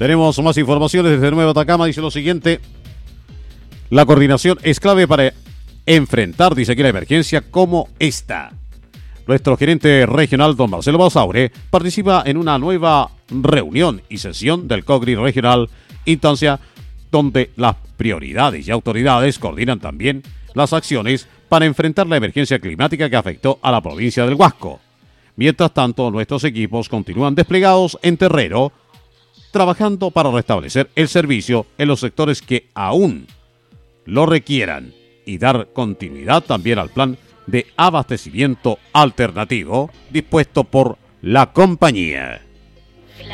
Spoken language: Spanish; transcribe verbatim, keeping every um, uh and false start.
Tenemos más informaciones desde Nueva Atacama. Dice lo siguiente: la coordinación es clave para enfrentar, dice aquí, la emergencia como esta. Nuestro gerente regional, don Marcelo Basaure, participa en una nueva reunión y sesión del COCRI regional, instancia donde las prioridades y autoridades coordinan también las acciones para enfrentar la emergencia climática que afectó a la provincia del Huasco. Mientras tanto, nuestros equipos continúan desplegados en terreno, trabajando para restablecer el servicio en los sectores que aún lo requieran y dar continuidad también al plan de abastecimiento alternativo dispuesto por la compañía.